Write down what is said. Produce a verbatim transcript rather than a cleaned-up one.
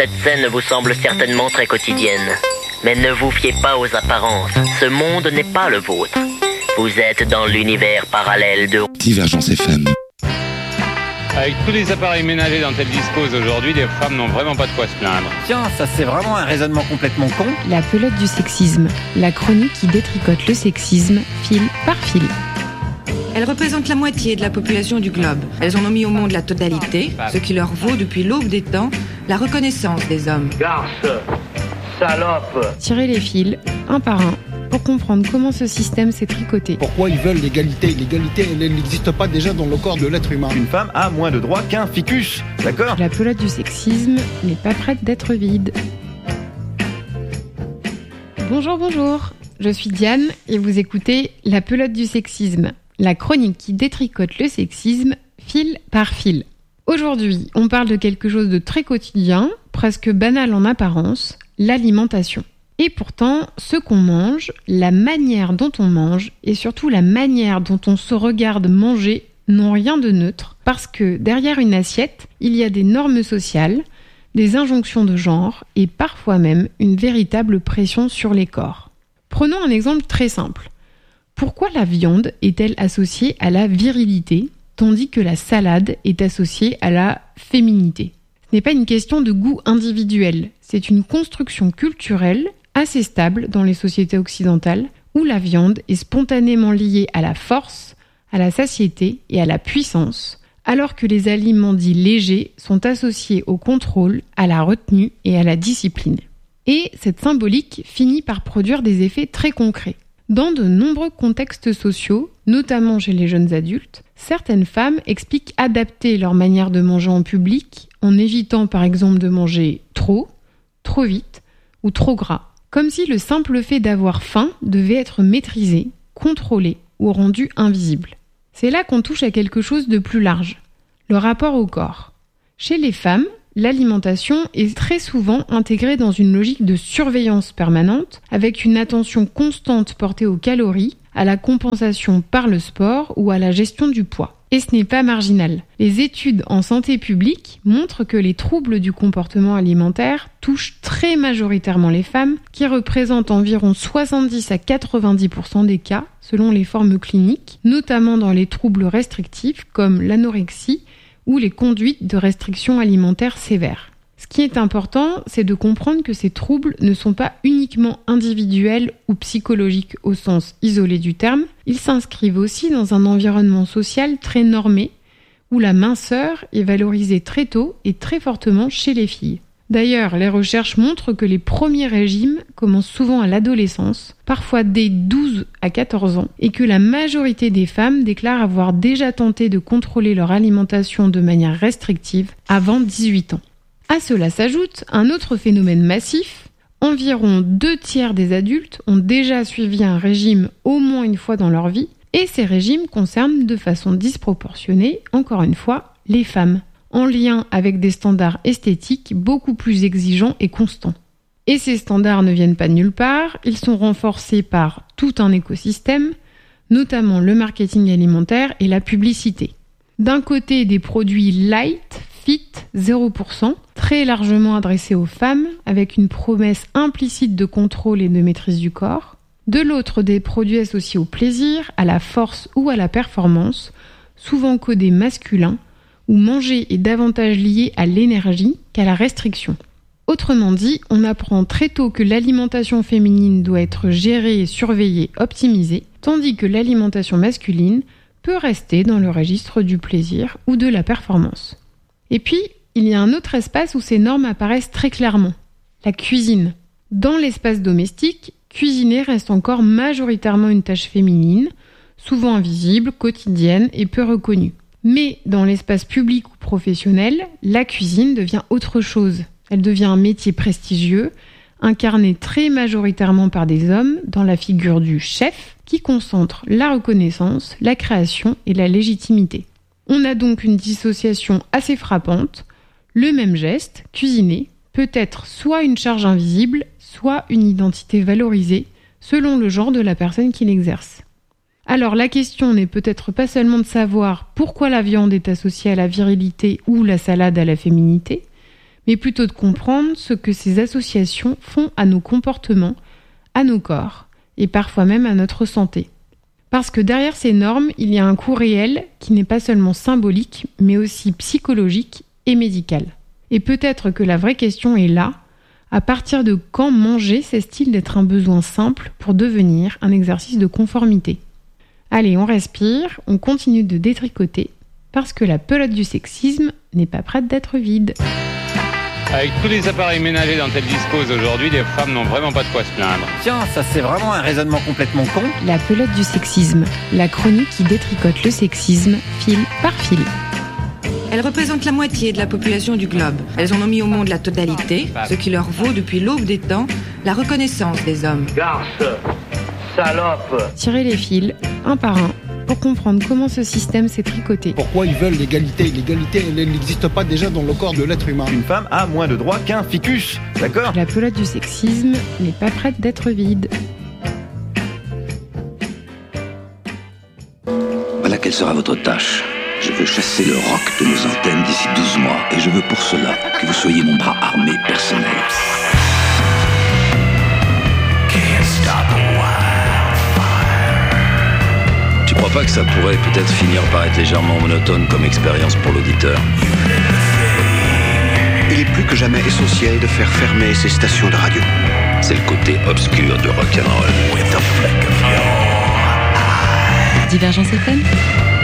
Cette scène vous semble certainement très quotidienne. Mais ne vous fiez pas aux apparences. Ce monde n'est pas le vôtre. Vous êtes dans l'univers parallèle de Divergence F M. Avec tous les appareils ménagers dont elles disposent aujourd'hui, les femmes n'ont vraiment pas de quoi se plaindre. Tiens, ça c'est vraiment un raisonnement complètement con. La pelote du sexisme, la chronique qui détricote le sexisme fil par fil. Elles représentent la moitié de la population du globe. Elles en ont mis au monde la totalité, ce qui leur vaut depuis l'aube des temps la reconnaissance des hommes. Garce, salope. Tirez les fils, un par un, pour comprendre comment ce système s'est tricoté. Pourquoi ils veulent l'égalité ? L'égalité, elle n'existe pas déjà dans le corps de l'être humain. Une femme a moins de droits qu'un ficus, d'accord ? La pelote du sexisme n'est pas prête d'être vide. Bonjour, bonjour, je suis Diane et vous écoutez La pelote du sexisme, la chronique qui détricote le sexisme fil par fil. Aujourd'hui, on parle de quelque chose de très quotidien, presque banal en apparence, l'alimentation. Et pourtant, ce qu'on mange, la manière dont on mange et surtout la manière dont on se regarde manger n'ont rien de neutre parce que derrière une assiette, il y a des normes sociales, des injonctions de genre et parfois même une véritable pression sur les corps. Prenons un exemple très simple. Pourquoi la viande est-elle associée à la virilité tandis que la salade est associée à la féminité ? Ce n'est pas une question de goût individuel, c'est une construction culturelle assez stable dans les sociétés occidentales où la viande est spontanément liée à la force, à la satiété et à la puissance, alors que les aliments dits légers sont associés au contrôle, à la retenue et à la discipline. Et cette symbolique finit par produire des effets très concrets. Dans de nombreux contextes sociaux, notamment chez les jeunes adultes, certaines femmes expliquent adapter leur manière de manger en public en évitant par exemple de manger trop, trop vite ou trop gras. Comme si le simple fait d'avoir faim devait être maîtrisé, contrôlé ou rendu invisible. C'est là qu'on touche à quelque chose de plus large, le rapport au corps. Chez les femmes, l'alimentation est très souvent intégrée dans une logique de surveillance permanente, avec une attention constante portée aux calories, à la compensation par le sport ou à la gestion du poids. Et ce n'est pas marginal. Les études en santé publique montrent que les troubles du comportement alimentaire touchent très majoritairement les femmes, qui représentent environ soixante-dix à quatre-vingt-dix pour cent des cas, selon les formes cliniques, notamment dans les troubles restrictifs comme l'anorexie ou les conduites de restriction alimentaire sévères. Ce qui est important, c'est de comprendre que ces troubles ne sont pas uniquement individuels ou psychologiques au sens isolé du terme, ils s'inscrivent aussi dans un environnement social très normé, où la minceur est valorisée très tôt et très fortement chez les filles. D'ailleurs, les recherches montrent que les premiers régimes commencent souvent à l'adolescence, parfois dès douze à quatorze ans, et que la majorité des femmes déclarent avoir déjà tenté de contrôler leur alimentation de manière restrictive avant dix-huit ans. À cela s'ajoute un autre phénomène massif. Environ deux tiers des adultes ont déjà suivi un régime au moins une fois dans leur vie, et ces régimes concernent de façon disproportionnée, encore une fois, les femmes, en lien avec des standards esthétiques beaucoup plus exigeants et constants. Et ces standards ne viennent pas de nulle part, ils sont renforcés par tout un écosystème, notamment le marketing alimentaire et la publicité. D'un côté, des produits light, fit, zéro pour cent, très largement adressés aux femmes, avec une promesse implicite de contrôle et de maîtrise du corps. De l'autre, des produits associés au plaisir, à la force ou à la performance, souvent codés masculins, où manger est davantage lié à l'énergie qu'à la restriction. Autrement dit, on apprend très tôt que l'alimentation féminine doit être gérée, surveillée, optimisée, tandis que l'alimentation masculine peut rester dans le registre du plaisir ou de la performance. Et puis, il y a un autre espace où ces normes apparaissent très clairement, la cuisine. Dans l'espace domestique, cuisiner reste encore majoritairement une tâche féminine, souvent invisible, quotidienne et peu reconnue. Mais dans l'espace public ou professionnel, la cuisine devient autre chose. Elle devient un métier prestigieux, incarné très majoritairement par des hommes dans la figure du chef, qui concentre la reconnaissance, la création et la légitimité. On a donc une dissociation assez frappante. Le même geste, cuisiner, peut être soit une charge invisible, soit une identité valorisée, selon le genre de la personne qui l'exerce. Alors la question n'est peut-être pas seulement de savoir pourquoi la viande est associée à la virilité ou la salade à la féminité, mais plutôt de comprendre ce que ces associations font à nos comportements, à nos corps, et parfois même à notre santé. Parce que derrière ces normes, il y a un coût réel qui n'est pas seulement symbolique, mais aussi psychologique et médical. Et peut-être que la vraie question est là, à partir de quand manger cesse-t-il d'être un besoin simple pour devenir un exercice de conformité ? Allez, on respire, on continue de détricoter, parce que la pelote du sexisme n'est pas prête d'être vide. Avec tous les appareils ménagers dont elles disposent aujourd'hui, les femmes n'ont vraiment pas de quoi se plaindre. Tiens, ça c'est vraiment un raisonnement complètement con. La pelote du sexisme, la chronique qui détricote le sexisme fil par fil. Elles représentent la moitié de la population du globe. Elles en ont mis au monde la totalité, ce qui leur vaut depuis l'aube des temps la reconnaissance des hommes. Garce, salope. Tirez les fils, un par un, pour comprendre comment ce système s'est tricoté. Pourquoi ils veulent l'égalité ? L'égalité, elle n'existe pas déjà dans le corps de l'être humain. Une femme a moins de droits qu'un ficus, d'accord ? La pelote du sexisme n'est pas prête d'être vide. Voilà quelle sera votre tâche. Je veux chasser le roc de nos antennes d'ici douze mois, et je veux pour cela que vous soyez mon bras armé personnel. Tu crois pas que ça pourrait peut-être finir par être légèrement monotone comme expérience pour l'auditeur ? Il est plus que jamais essentiel de faire fermer ces stations de radio. C'est le côté obscur du rock'n'roll. Divergence F M.